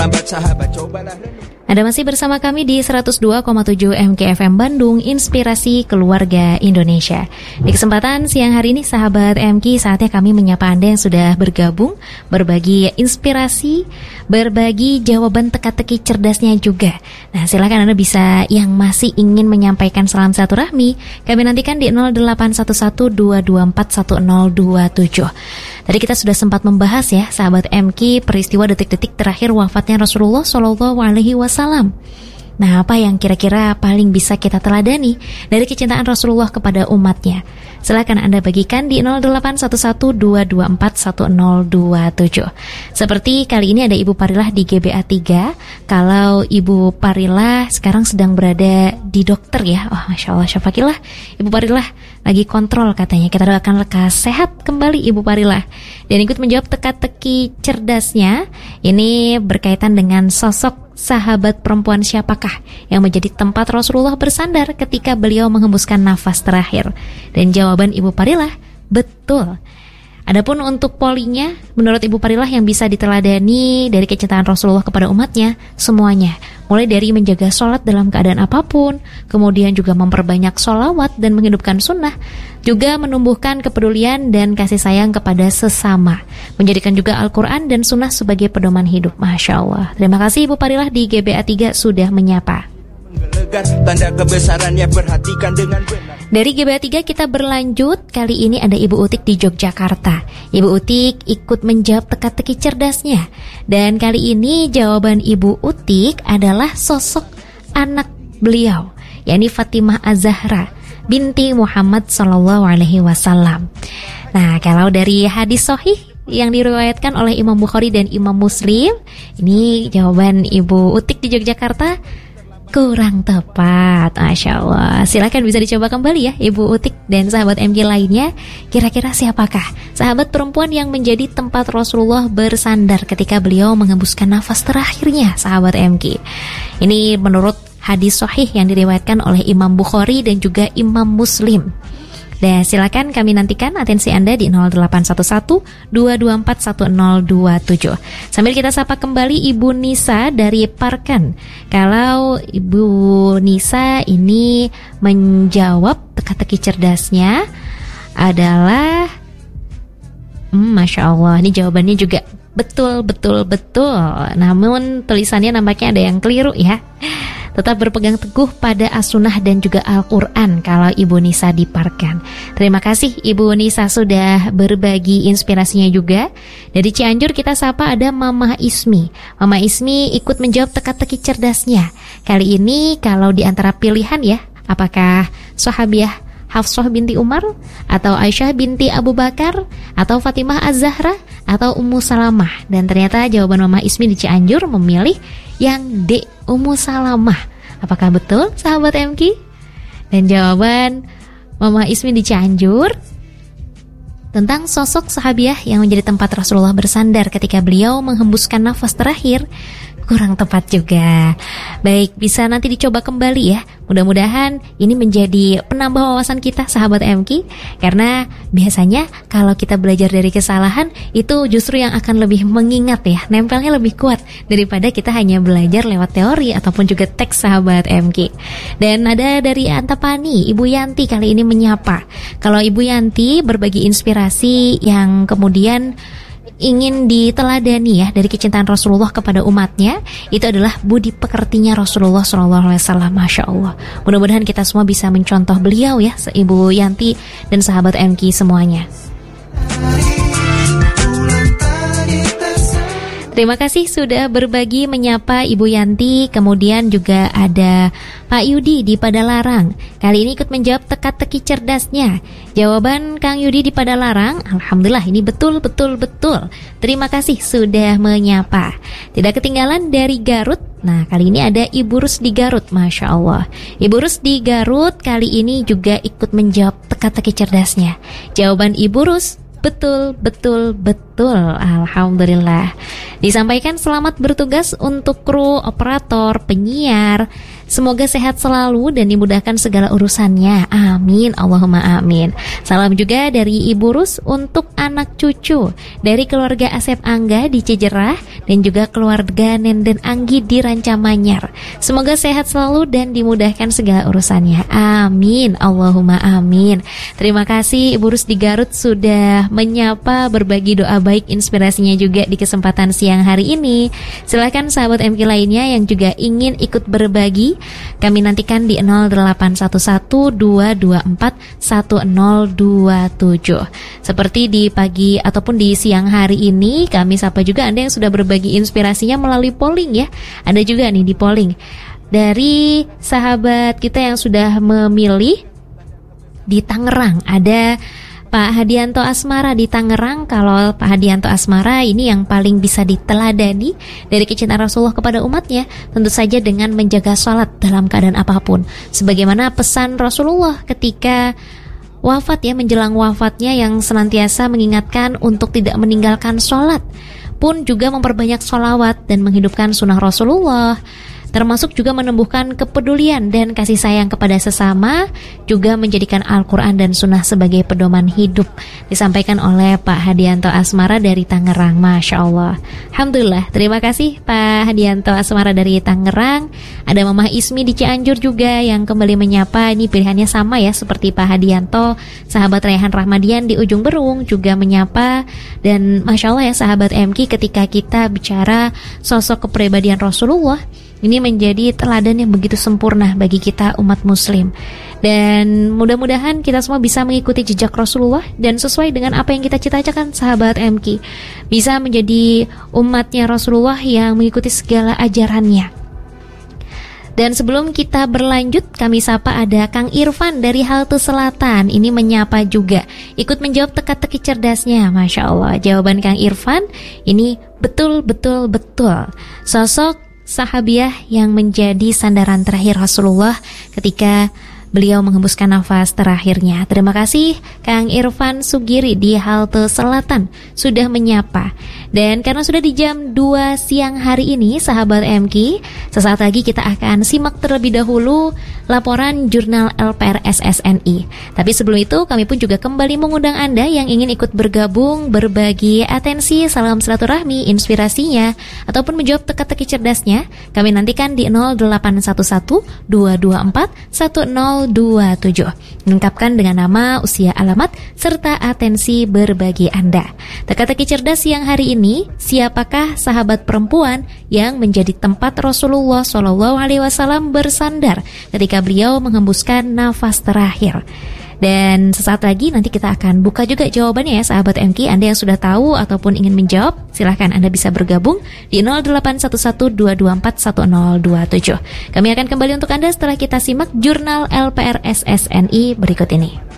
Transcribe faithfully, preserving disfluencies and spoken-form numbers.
Anda masih bersama kami di seratus dua koma tujuh M K F M Bandung, Inspirasi Keluarga Indonesia. Di kesempatan siang hari ini, sahabat M K, saatnya kami menyapa Anda yang sudah bergabung, berbagi inspirasi, berbagi jawaban teka-teki cerdasnya juga. Nah, silakan Anda bisa yang masih ingin menyampaikan salam silaturahmi, kami nantikan di nol delapan satu satu dua dua empat satu nol dua tujuh. Tadi kita sudah sempat membahas ya, sahabat M K, peristiwa detik-detik terakhir wafatnya Rasulullah Shallallahu Alaihi Wasallam. Nah, apa yang kira-kira paling bisa kita teladani dari kecintaan Rasulullah kepada umatnya? Silakan Anda bagikan di nol delapan satu satu dua dua empat satu nol dua tujuh. Seperti kali ini ada Ibu Parilah di G B A tiga. Kalau Ibu Parilah sekarang sedang berada di dokter ya. Oh, Masya Allah, syafakillah. Ibu Parilah lagi kontrol katanya. Kita doakan lekas sehat kembali Ibu Parilah. Dan ikut menjawab teka-teki cerdasnya. Ini berkaitan dengan sosok sahabat perempuan siapakah yang menjadi tempat Rasulullah bersandar ketika beliau menghembuskan nafas terakhir? Dan jawaban Ibu Parilah, betul. Adapun untuk polinya, menurut Ibu Parilah yang bisa diteladani dari kecintaan Rasulullah kepada umatnya, semuanya. Mulai dari menjaga sholat dalam keadaan apapun, kemudian juga memperbanyak sholawat dan menghidupkan sunnah, juga menumbuhkan kepedulian dan kasih sayang kepada sesama, menjadikan juga Al-Quran dan sunnah sebagai pedoman hidup. Masya Allah. Terima kasih Ibu Parilah di G B A tiga sudah menyapa. Tanda kebesarannya perhatikan dengan benar. Dari G B A tiga kita berlanjut. Kali ini ada Ibu Utik di Yogyakarta. Ibu Utik ikut menjawab teka-teki cerdasnya. Dan kali ini jawaban Ibu Utik adalah sosok anak beliau, yakni Fatimah Az-Zahra binti Muhammad Sallallahu Alaihi Wasallam. Nah, kalau dari hadis sahih yang diriwayatkan oleh Imam Bukhari dan Imam Muslim, ini jawaban Ibu Utik di Yogyakarta kurang tepat. Masya Allah. Silakan bisa dicoba kembali ya Ibu Utik dan sahabat M K lainnya. Kira-kira siapakah sahabat perempuan yang menjadi tempat Rasulullah bersandar ketika beliau menghembuskan nafas terakhirnya, sahabat M K? Ini menurut hadis sahih yang diriwayatkan oleh Imam Bukhari dan juga Imam Muslim. Dan silakan kami nantikan atensi Anda di nol delapan satu satu dua dua empat satu nol dua tujuh. Sambil kita sapa kembali Ibu Nisa dari Parkan. Kalau Ibu Nisa ini menjawab teka-teki cerdasnya adalah hmm, Masya Allah, ini jawabannya juga betul, betul, betul. Namun tulisannya nampaknya ada yang keliru ya. Tetap berpegang teguh pada as-sunnah dan juga Al-Quran kalau Ibu Nisa diparkan. Terima kasih Ibu Nisa sudah berbagi inspirasinya juga. Dari Cianjur kita sapa ada Mama Ismi. Mama Ismi ikut menjawab teka-teki cerdasnya. Kali ini kalau di antara pilihan ya, apakah sahabiah Hafsah binti Umar, atau Aisyah binti Abu Bakar, atau Fatimah Az-Zahra, atau Ummu Salamah. Dan ternyata jawaban Mama Ismi di Cianjur memilih yang D, Ummu Salamah. Apakah betul sahabat M K? Dan jawaban Mama Ismi di Cianjur tentang sosok sahabiah yang menjadi tempat Rasulullah bersandar ketika beliau menghembuskan nafas terakhir kurang tepat juga. Baik, bisa nanti dicoba kembali ya. Mudah-mudahan ini menjadi penambah wawasan kita sahabat M K. Karena biasanya kalau kita belajar dari kesalahan, itu justru yang akan lebih mengingat ya, nempelnya lebih kuat daripada kita hanya belajar lewat teori ataupun juga teks sahabat M K. Dan ada dari Antapani, Ibu Yanti kali ini menyapa. Kalau Ibu Yanti berbagi inspirasi yang kemudian ingin diteladani ya dari kecintaan Rasulullah kepada umatnya, itu adalah budi pekertinya Rasulullah shallallahu alaihi wasallam. Masya Allah. Mudah-mudahan kita semua bisa mencontoh beliau ya, Ibu Yanti dan sahabat M K semuanya. Terima kasih sudah berbagi menyapa Ibu Yanti. Kemudian juga ada Pak Yudi di Padalarang. Kali ini ikut menjawab teka-teki cerdasnya. Jawaban Kang Yudi di Padalarang, alhamdulillah ini betul, betul, betul. Terima kasih sudah menyapa. Tidak ketinggalan dari Garut. Nah, kali ini ada Ibu Rus di Garut. Masya Allah. Ibu Rus di Garut kali ini juga ikut menjawab teka-teki cerdasnya. Jawaban Ibu Rus, betul, betul, betul. Alhamdulillah. Disampaikan selamat bertugas untuk kru, operator, penyiar, Semoga sehat selalu dan dimudahkan segala urusannya. Amin, Allahumma amin. Salam juga dari Ibu Rus untuk anak cucu dari keluarga Asep Angga di Cijerah dan juga keluarga Nenden Anggi di Rancamanyar. Semoga sehat selalu dan dimudahkan segala urusannya. Amin, Allahumma amin. Terima kasih Ibu Rus di Garut sudah menyapa, berbagi doa baik inspirasinya juga di kesempatan siang hari ini. Silahkan sahabat M K lainnya yang juga ingin ikut berbagi, kami nantikan di nol delapan satu satu dua dua empat satu nol dua tujuh. Seperti di pagi ataupun di siang hari ini, kami sapa juga Anda yang sudah berbagi inspirasinya melalui polling ya. Ada juga nih di polling dari sahabat kita yang sudah memilih di Tangerang. Ada Pak Hadianto Asmara di Tangerang. Kalau Pak Hadianto Asmara ini yang paling bisa diteladani dari kecintaan Rasulullah kepada umatnya, tentu saja dengan menjaga sholat dalam keadaan apapun. Sebagaimana pesan Rasulullah ketika wafat ya, menjelang wafatnya yang senantiasa mengingatkan untuk tidak meninggalkan sholat, pun juga memperbanyak sholawat dan menghidupkan sunnah Rasulullah, termasuk juga menumbuhkan kepedulian dan kasih sayang kepada sesama, juga menjadikan Al-Quran dan Sunnah sebagai pedoman hidup. Disampaikan oleh Pak Hadianto Asmara dari Tangerang. Masya Allah, Alhamdulillah, terima kasih Pak Hadianto Asmara dari Tangerang. Ada Mamah Ismi di Cianjur juga yang kembali menyapa. Ini pilihannya sama ya seperti Pak Hadianto. Sahabat Raihan Rahmadian di Ujung Berung juga menyapa. Dan Masya Allah ya sahabat M K, ketika kita bicara sosok kepribadian Rasulullah, ini menjadi teladan yang begitu sempurna bagi kita umat muslim. Dan mudah-mudahan kita semua bisa mengikuti jejak Rasulullah dan sesuai dengan apa yang kita cita-citakan sahabat M K, bisa menjadi umatnya Rasulullah yang mengikuti segala ajarannya. Dan sebelum kita berlanjut, kami sapa ada Kang Irfan dari Halte Selatan. Ini menyapa juga, ikut menjawab teka-teki cerdasnya. Masya Allah, jawaban Kang Irfan ini betul-betul-betul sosok sahabiah yang menjadi sandaran terakhir Rasulullah ketika beliau menghembuskan nafas terakhirnya. Terima kasih Kang Irfan Sugiri di Halte Selatan sudah menyapa. Dan karena sudah di jam dua siang hari ini sahabat M K, sesaat lagi kita akan simak terlebih dahulu laporan jurnal L P R S S N I. Tapi sebelum itu kami pun juga kembali mengundang Anda yang ingin ikut bergabung, berbagi atensi, salam silaturahmi, inspirasinya, ataupun menjawab teka-teki cerdasnya. Kami nantikan di nol delapan satu satu dua dua empat satu nol dua tujuh. Lengkapkan dengan nama, usia, alamat, serta atensi berbagi Anda. Teka-teki cerdas siang hari ini, siapakah sahabat perempuan yang menjadi tempat Rasulullah shallallahu alaihi wasallam bersandar ketika beliau menghembuskan nafas terakhir? Dan sesaat lagi nanti kita akan buka juga jawabannya ya sahabat M K. Anda yang sudah tahu ataupun ingin menjawab, silahkan Anda bisa bergabung di nol delapan satu satu dua dua empat satu nol dua tujuh. Kami akan kembali untuk Anda setelah kita simak jurnal L P R S S N I berikut ini.